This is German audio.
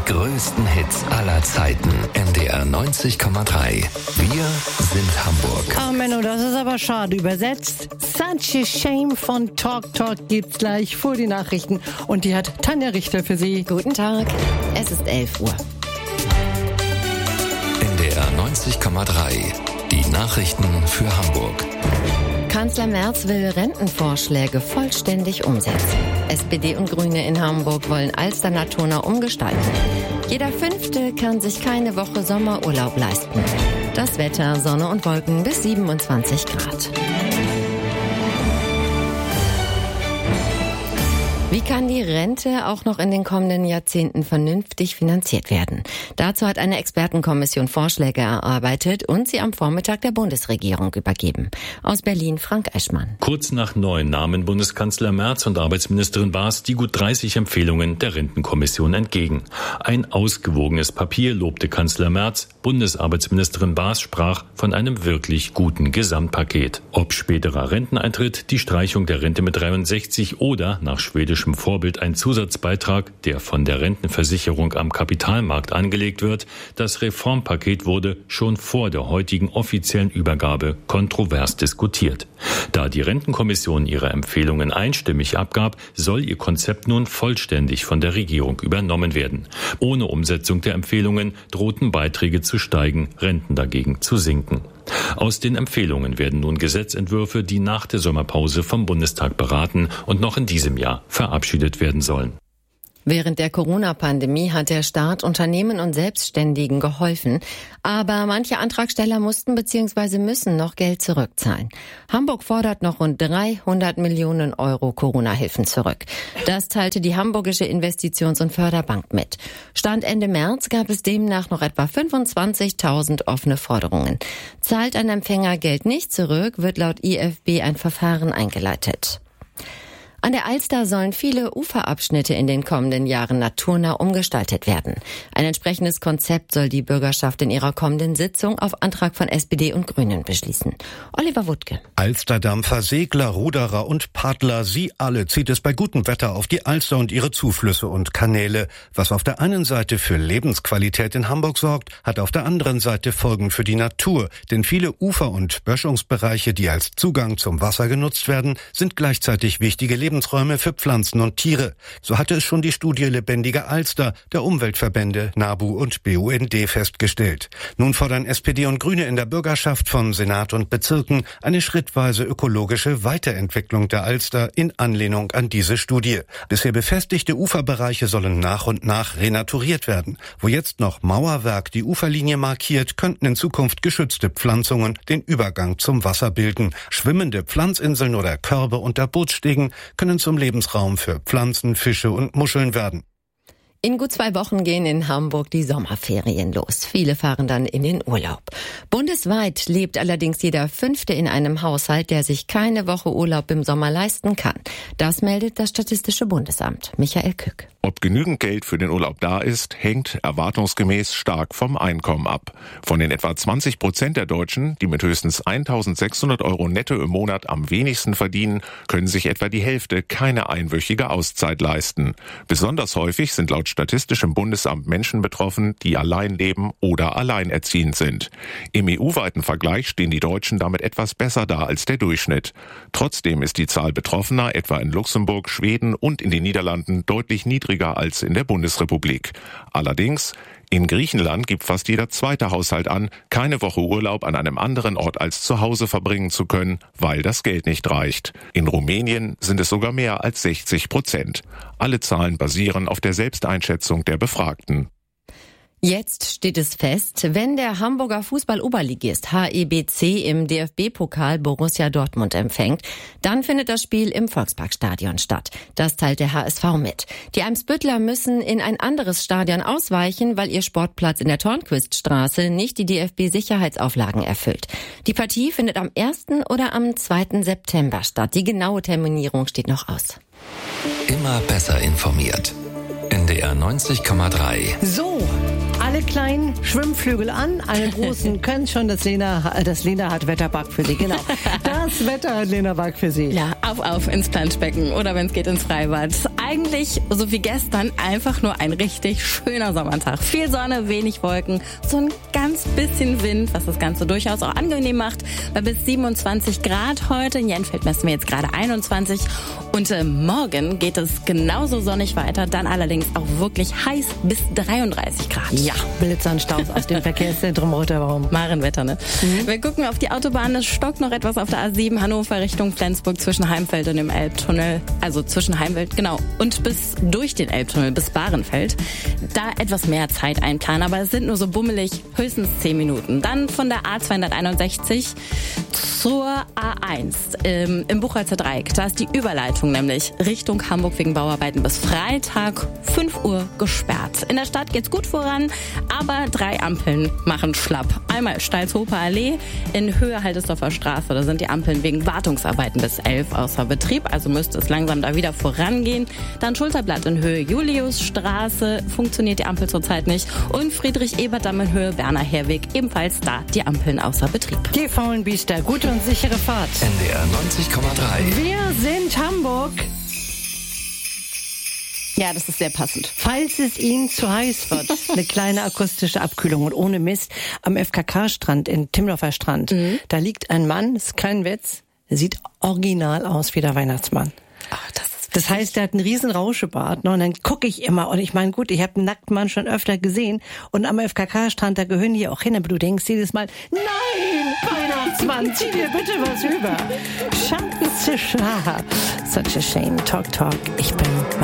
größten Hits aller Zeiten. NDR 90,3. Wir sind Hamburg. Oh Menno, das ist aber schade übersetzt. Such a shame von Talk Talk gibt's gleich vor die Nachrichten. Und die hat Tanja Richter für Sie. Guten Tag, es ist 11 Uhr. NDR 90,3. Die Nachrichten für Hamburg. Kanzler Merz will Rentenvorschläge vollständig umsetzen. SPD und Grüne in Hamburg wollen Alster naturnah umgestalten. Jeder Fünfte kann sich keine Woche Sommerurlaub leisten. Das Wetter, Sonne und Wolken bis 27 Grad. Wie kann die Rente auch noch in den kommenden Jahrzehnten vernünftig finanziert werden? Dazu hat eine Expertenkommission Vorschläge erarbeitet und sie am Vormittag der Bundesregierung übergeben. Aus Berlin Frank Eschmann. Kurz nach 9 nahmen Bundeskanzler Merz und Arbeitsministerin Baas die gut 30 Empfehlungen der Rentenkommission entgegen. Ein ausgewogenes Papier lobte Kanzler Merz, Bundesarbeitsministerin Baas sprach von einem wirklich guten Gesamtpaket. Ob späterer Renteneintritt, die Streichung der Rente mit 63 oder nach schwedischem Vorbild ein Zusatzbeitrag, der von der Rentenversicherung am Kapitalmarkt angelegt wird. Das Reformpaket wurde schon vor der heutigen offiziellen Übergabe kontrovers diskutiert. Da die Rentenkommission ihre Empfehlungen einstimmig abgab, soll ihr Konzept nun vollständig von der Regierung übernommen werden. Ohne Umsetzung der Empfehlungen drohten Beiträge zu steigen, Renten dagegen zu sinken. Aus den Empfehlungen werden nun Gesetzentwürfe, die nach der Sommerpause vom Bundestag beraten und noch in diesem Jahr verabschiedet werden sollen. Während der Corona-Pandemie hat der Staat Unternehmen und Selbstständigen geholfen, aber manche Antragsteller mussten bzw. müssen noch Geld zurückzahlen. Hamburg fordert noch rund 300 Millionen Euro Corona-Hilfen zurück. Das teilte die Hamburgische Investitions- und Förderbank mit. Stand Ende März gab es demnach noch etwa 25.000 offene Forderungen. Zahlt ein Empfänger Geld nicht zurück, wird laut IFB ein Verfahren eingeleitet. An der Alster sollen viele Uferabschnitte in den kommenden Jahren naturnah umgestaltet werden. Ein entsprechendes Konzept soll die Bürgerschaft in ihrer kommenden Sitzung auf Antrag von SPD und Grünen beschließen. Oliver Wuttke. Alsterdampfer, Segler, Ruderer und Paddler, sie alle zieht es bei gutem Wetter auf die Alster und ihre Zuflüsse und Kanäle. Was auf der einen Seite für Lebensqualität in Hamburg sorgt, hat auf der anderen Seite Folgen für die Natur. Denn viele Ufer- und Böschungsbereiche, die als Zugang zum Wasser genutzt werden, sind gleichzeitig wichtige Lebensräume für Pflanzen und Tiere. So hatte es schon die Studie Lebendige Alster der Umweltverbände NABU und BUND festgestellt. Nun fordern SPD und Grüne in der Bürgerschaft von Senat und Bezirken eine schrittweise ökologische Weiterentwicklung der Alster in Anlehnung an diese Studie. Bisher befestigte Uferbereiche sollen nach und nach renaturiert werden. Wo jetzt noch Mauerwerk die Uferlinie markiert, könnten in Zukunft geschützte Pflanzungen den Übergang zum Wasser bilden. Schwimmende Pflanzinseln oder Körbe unter Bootsstegen können zum Lebensraum für Pflanzen, Fische und Muscheln werden. In gut 2 Wochen gehen in Hamburg die Sommerferien los. Viele fahren dann in den Urlaub. Bundesweit lebt allerdings jeder Fünfte in einem Haushalt, der sich keine Woche Urlaub im Sommer leisten kann. Das meldet das Statistische Bundesamt. Michael Kück. Ob genügend Geld für den Urlaub da ist, hängt erwartungsgemäß stark vom Einkommen ab. Von den etwa 20% der Deutschen, die mit höchstens 1.600 Euro netto im Monat am wenigsten verdienen, können sich etwa die Hälfte keine einwöchige Auszeit leisten. Besonders häufig sind laut Statistischem Bundesamt Menschen betroffen, die allein leben oder alleinerziehend sind. Im EU-weiten Vergleich stehen die Deutschen damit etwas besser da als der Durchschnitt. Trotzdem ist die Zahl Betroffener etwa in Luxemburg, Schweden und in den Niederlanden deutlich niedriger als in der Bundesrepublik. Allerdings, in Griechenland gibt fast jeder zweite Haushalt an, keine Woche Urlaub an einem anderen Ort als zu Hause verbringen zu können, weil das Geld nicht reicht. In Rumänien sind es sogar mehr als 60%. Alle Zahlen basieren auf der Selbsteinschätzung der Befragten. Jetzt steht es fest, wenn der Hamburger Fußball-Oberligist HEBC im DFB-Pokal Borussia Dortmund empfängt, dann findet das Spiel im Volksparkstadion statt. Das teilt der HSV mit. Die Eimsbüttler müssen in ein anderes Stadion ausweichen, weil ihr Sportplatz in der Tornquiststraße nicht die DFB-Sicherheitsauflagen erfüllt. Die Partie findet am 1. oder am 2. September statt. Die genaue Terminierung steht noch aus. Immer besser informiert. NDR 90,3. So, alle kleinen Schwimmflügel an, alle großen können schon. Das Lena hat Wetterbug für Sie, genau. Das Wetter hat Lena Bug für Sie. Ja, auf ins Planschbecken oder wenn es geht ins Freibad. eigentlich, so wie gestern, einfach nur ein richtig schöner Sommertag. Viel Sonne, wenig Wolken, so ein ganz bisschen Wind, was das Ganze durchaus auch angenehm macht. Bei bis 27 Grad heute. In Jenfeld messen wir jetzt gerade 21. Und morgen geht es genauso sonnig weiter, dann allerdings auch wirklich heiß bis 33 Grad. Ja, Blitzanstaus aus dem Verkehrszentrum Roter Baum. Marenwetter, ne? Wir gucken auf die Autobahn. Es stockt noch etwas auf der A7 Hannover Richtung Flensburg zwischen Heimfeld und dem Elbtunnel. Also zwischen Heimfeld, genau. Und bis durch den Elbtunnel bis Bahrenfeld. Da etwas mehr Zeit einplanen, aber es sind nur so bummelig höchstens 10 Minuten. Dann von der A261 zur A1 im Buchholzer Dreieck. Da ist die Überleitung nämlich Richtung Hamburg wegen Bauarbeiten bis Freitag 5 Uhr gesperrt. In der Stadt geht's gut voran, aber 3 Ampeln machen schlapp. Einmal Stalzhofer Allee in Höhe Haldesdorfer Straße. Da sind die Ampeln wegen Wartungsarbeiten bis 11 außer Betrieb, also müsste es langsam da wieder vorangehen. Dann Schulterblatt in Höhe Juliusstraße, funktioniert die Ampel zurzeit nicht. Und Friedrich-Ebert-Damm in Höhe Werner Herweg, ebenfalls da die Ampeln außer Betrieb. Die faulen Biester, gute und sichere Fahrt. NDR 90,3. Wir sind Hamburg. Ja, das ist sehr passend. Falls es Ihnen zu heiß wird, eine kleine akustische Abkühlung. Und ohne Mist, am FKK-Strand, in Timmendorfer Strand, da liegt ein Mann, das ist kein Witz, der sieht original aus wie der Weihnachtsmann. Ach, Das heißt, der hat einen riesen Rauschebart, ne? Und dann gucke ich immer, und ich meine, gut, ich habe einen nackten Mann schon öfter gesehen, und am FKK-Strand, da gehören die auch hin, aber du denkst jedes Mal, nein, Weihnachtsmann, zieh dir bitte was über. Schattenzisch, such a shame, talk, ich bin